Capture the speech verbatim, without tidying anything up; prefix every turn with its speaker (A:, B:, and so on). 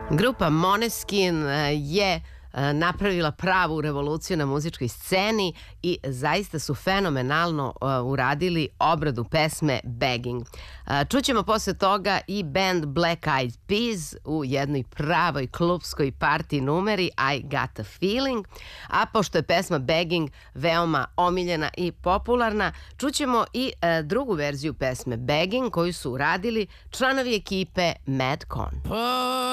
A: Grupa Måneskin je napravila pravu revoluciju na muzičkoj sceni i zaista su fenomenalno uradili obradu pesme Begging. Čućemo posle toga i band Black Eyed Peas u jednoj pravoj klubskoj party numeri I Got a Feeling, a pošto je pesma Begging veoma omiljena i popularna, čućemo i drugu verziju pesme Begging koju su uradili članovi ekipe Madcon.